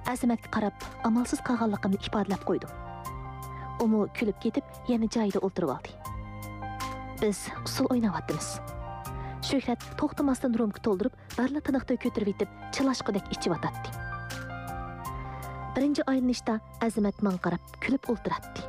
Azimatga qarab, amalsiz qolganligimni ifodalab qo'ydim. Umu kulib ketib, yana joyida o'tirib oldi. Biz usul o'ynayapmiz. Shuhrat to'xtamasdan rumka to'ldirib, barli tiniqda ko'tarib etib, chilashqidek ichib atadi. Birinchi aylanishda Azimat menga qarab, kulib o'tiratdi.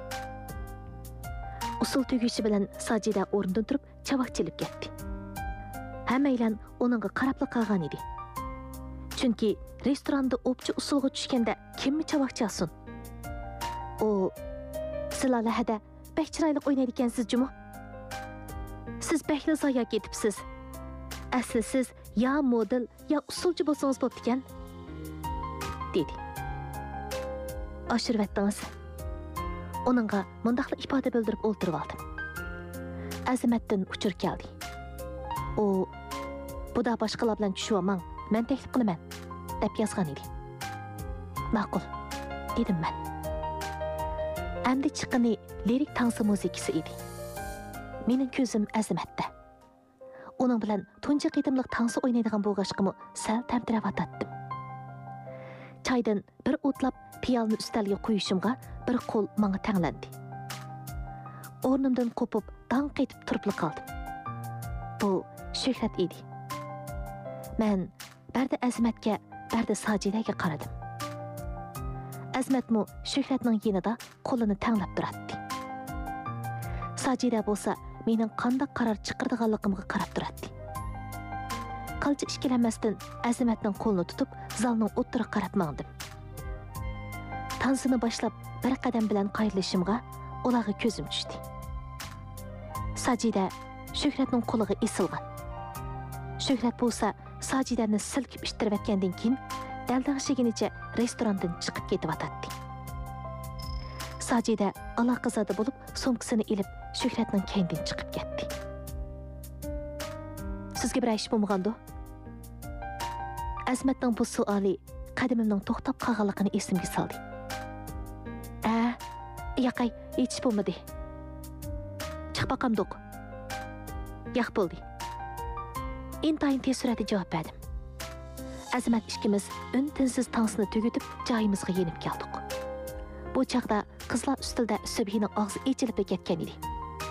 Usul tugishi bilan Sajida o'rnidan turib, chavoq chelib ketdi. Hammaylar uningga qarab qolgan edi. Chunki restoranda o'pchi usulga tushganda kimmi chavoq chalsin? O Silalahada bek chiroyli o'ynaydi ekansiz jumu. Siz bekli zoya ketibsiz. Asli siz ya model ya usulchi bo'lsangiz bo'pti ekan, dedi. Oshirvatdingiz. Onunga mundaqla ifoda bildirib o'ltirib oldim. Azimatdan uchur keldi. O bu da boshqalar bilan tushuvamang, men taklif qilaman, deb yozgan edi. Ma'qul, dedim men. Endi chiqqani lirik tansi muzikasi edi. Mening ko'zim Azimatda. Uning bilan tunji qitimliq tansi o'ynaydigan bo'lg'ashqimi sal tamtirab atatdim. Çaydan bir o'tlab piyolni ustalga qo'yishimga bir qo'l menga tanglandi. O'rnimdan qo'pib, danq etib turib qoldim. Bu Shuhrat edi. Men barda Azimatga, barda Sajidaga qaradim. Azimatmu Shuhratning yonida qo'lini tanglab turardi. Sajida bo'lsa, mening qanday qaror chiqardiganligimga qarab turardi. Qilcha ishkilanmasdan Azimatning qo'lini tutib, zalning o'ttiriga qarab mangdim. Tansini boshlab bir qadam bilan qayrilishimga ularga ko'zim tushdi. Sajida Shuhratning qo'liga isilgan. Shuhrat bo'lsa, Sajidani silkib ishtirib atgandan keyin daldag'ishiginicha restorandan chiqib ketib atadi. Sajida aloqazada bo'lib, so'mkasini ilib Shuhratning keynidan chiqib ketdi. Sizga bir ish bo'lmagandi? Azimatning bu savoli qadamimning to'xtab qolganligini esimga soldi. Yo'qay, hech bo'lmadi. Chiqib boqamdiq. Yo'q bo'ldi. Intayin tez sur'atda javob berdim. Azimat ikkimiz un-tinsiz tansini tugutib, joyimizga yenib keldik. Bu chaqda qizlar ustilda Subhining og'zi echilib ketgan edi.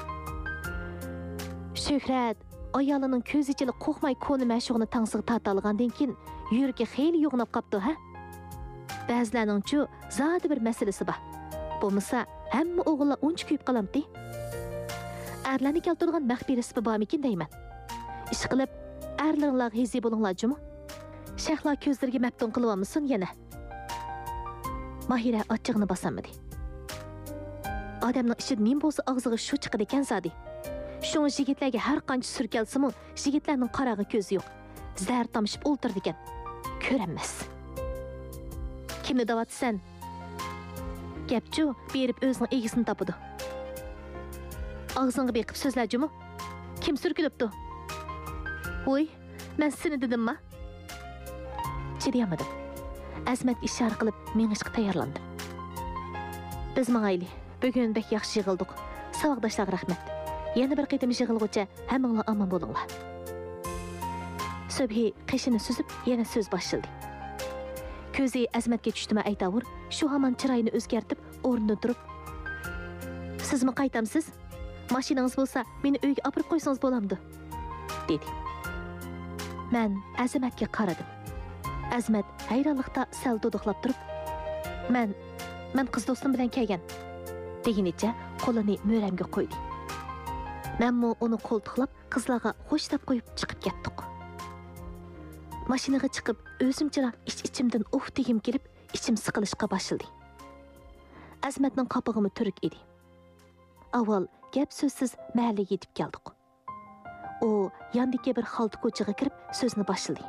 Shuhrat ayolining ko'z ichida qo'rqmay ko'ni mashug'ini tansiga tortalgandan keyin yuragi xeyli yo'g'nab qopti, ha? Ba'zilarning-chu zodi bir masalasi bor. Bo'lmasa, hamma o'g'illar uncha kuyib qolamdi. Erlarni keltirgan maxbirisi bormikin deyman. Ish qilib, erlaringlar hezi bo'linglar jumi. Shayxlar ko'zlariga maftun qilyapmisan yana? Mahira ochig'ini bosamadi. Odamning ishi nim bo'lsa og'ziga shu chiqadi ekan zodi. Shunga yigitlarga har qancha surkalsa-mu, yigitlarning qarag'i ko'zi yo'q. Zar tomishib o'ltirdi ekan. Ko'ranmas. Kimni davatsan? Gapchu berib o'zining egisini topadi. Og'zingga beqib so'zlajimi? Kim surkilibdi? Voy, men seni dedimmi? Chidayamadim. Azimat ishora qilib, mengishga tayyorlandim. Biz mangayli, bugun bek yaxshi yig'ildik. Savoqdoshlarga rahmat. Yana bir qitim yig'ilguncha hammanglar omon bo'linglar. Subhi qishini suzib, yana so'z boshladi. Ko'zi Azimatga tushdimi aytavur, shu hamon chiroyini o'zgartib, o'rnidan turib, "Sizmi qaytamsiz? Mashinangiz bo'lsa, meni uyga olib qo'ysangiz bo'lamdi", dedi. Men Azimatga qaradim. Azimat hayronlikda sal duduqlab turib, "Men qiz do'stim bilan kelgan", deginicha qo'lini mo'ramga qo'ydi. Menmu uni qo'ltiqlab, qizlarga xo'shlab qo'yib chiqib ketdik. Mashinaga chiqib, o'zimcha ichimdan degim kelib, ichim siqilishga boshladi. Azimatning qopig'imi turk edi. Avval gap so'zsiz mahallaga yetib keldik. U yandagi bir xalta ko'chaga kirib, so'zni boshladi.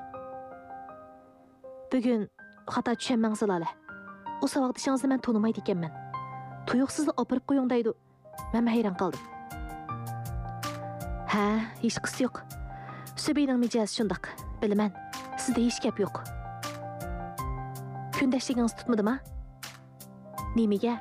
"Bugun xato tushunmangizlar. U savoqdishingizni men tonimaydi ekanman. Tuyuqsizni opirib qo'ying deydi." Men hayron qoldim. "Ha, hech qisi yo'q. Subining mijozi shundoq. Bilaman. Sizda hech gap yo'q. Kundashligingiz tutmadimi? Nimaga?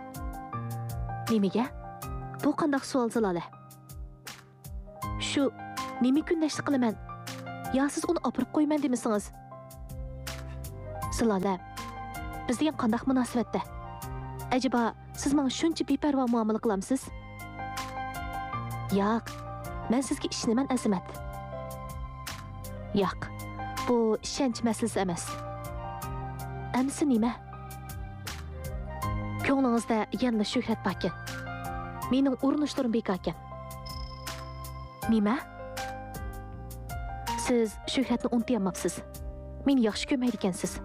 Bu qanday savol Zilala? Shu nima kundashlik qilaman? Yo siz uni opirib qo'yman demisingiz? Zilala, Biz degan qandaq munosabatda? Acaba siz menga shuncha beparvo muomala qilamsiz? Yo'q, men sizga ishonaman Azimat. Yo'q, bu ishonch masalasi emas. Amsi nima? Ko'nglingizda yana Shuhrat bor ekan. Mening urinishlarim bekor ekan. Nima? Siz Shuhratni unutmayapsiz. Meni yaxshi ko'rmaydi ekansiz.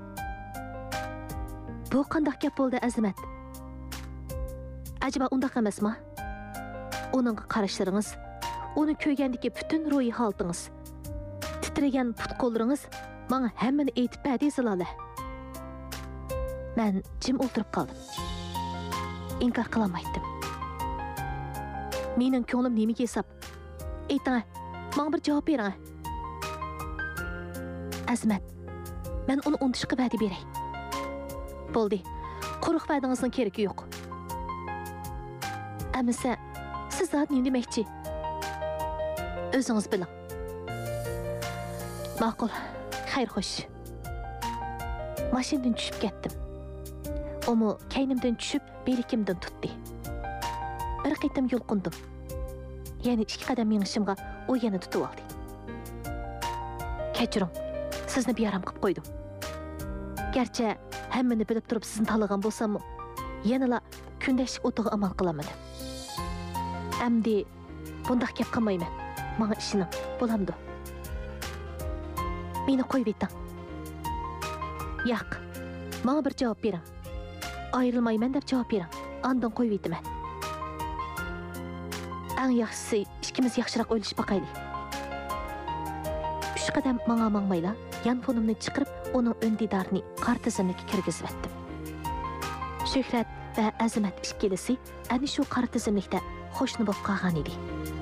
Bu qanday gap bo'ldi Azimat? Acaba undaq emasmi? Uning qarashlaringiz, uni ko'rgandagi butun ruhiy holatingiz, titragan put-qo'llaringiz menga hammani aytib berdi Zilola. Men jim o'tirib qoldim. Inkor qila olmaydim. Mening ko'nglim nimaga hesab? Ayting, menga bir javob bering. Azimat, men uni unutishga va'da beray. Bo'ldi. Quruq va'dangizning keragi yo'q. Amisa, siz zot nima demoqchi? O'zingiz biling. Ma'qul. Xayr xo'sh. Mashinadan tushib ketdim. Omu kaynimdan tushib, belikimdan tutdi. Bir qitim yulqindim. Ya'ni 2 qadam mengishimga u yana tutib oldi. Kechiring. Sizni beyaram qilib qo'ydim. Gerçi hammani bilib turib sizni tanlagan bo'lsam, yanala kundashlik o'tiga amal qilamadim. Amdi bundaq gap qilmayman. Menga ishining bo'lamdi. Meni qo'yib eting. Yo'q. Menga bir javob bering. Ayrılmayman deb javob bering. Ondan qo'yib etaman. Eng yaxshisi ikkimiz yaxshiroq o'ylashib boqaylik. 3 qadam menga mangmayla, yanfonimni chiqarib, uning öndidarini qartizimga kirgizib etdim. Shuhrat va Azimat ikkilisi ana shu qartizimlikda qo'shni bo'lib qolgan edi.